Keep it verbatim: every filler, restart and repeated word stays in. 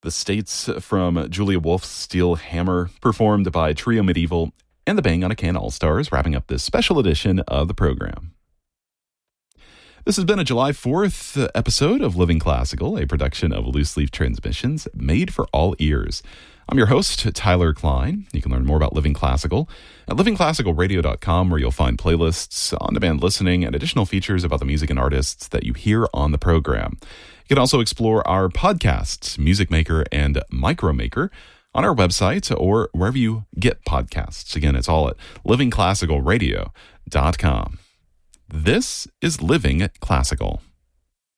the States from Julia Wolf's Steel Hammer, performed by Trio Medieval and the Bang on a Can All-Stars, wrapping up this special edition of the program. This has been a July fourth episode of Living Classical, a production of Loose Leaf Transmissions, made for all ears. I'm your host, Tyler Klein. You can learn more about Living Classical at living classical radio dot com, where you'll find playlists, on-demand listening, and additional features about the music and artists that you hear on the program. You can also explore our podcasts, Music Maker and Micromaker, on our website or wherever you get podcasts. Again, it's all at living classical radio dot com. This is Living Classical.